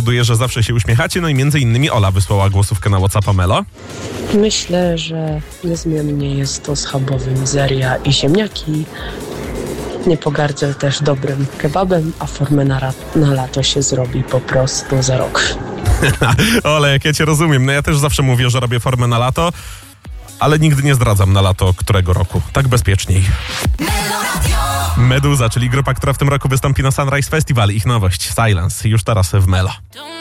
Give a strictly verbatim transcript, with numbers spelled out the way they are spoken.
powoduje, że zawsze się uśmiechacie. No i między innymi Ola wysłała głosówkę na WhatsAppa Melo. Myślę, że niezmiennie jest to schabowy mizeria i ziemniaki. Nie pogardzę też dobrym kebabem, a formę na, ra- na lato się zrobi po prostu za rok. Ole, jak ja cię rozumiem. No ja też zawsze mówię, że robię formę na lato, ale nigdy nie zdradzam na lato którego roku. Tak bezpieczniej. Meduza, czyli grupa, która w tym roku wystąpi na Sunrise Festival. Ich nowość Silence już teraz w Melo.